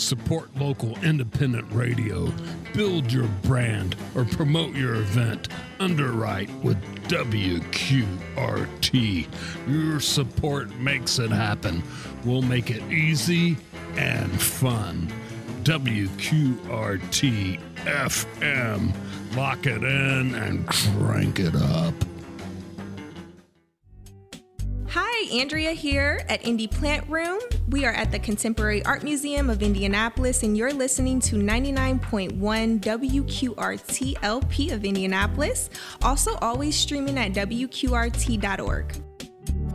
Support local independent radio, build your brand, or promote your event. Underwrite with WQRT. Your support makes it happen. We'll make it easy and fun. WQRT FM. Lock it in and crank it up. Hi, Andrea here at Indie Plant Room. We are at the Contemporary Art Museum of Indianapolis, and you're listening to 99.1 WQRT LP of Indianapolis. Also, always streaming at WQRT.org.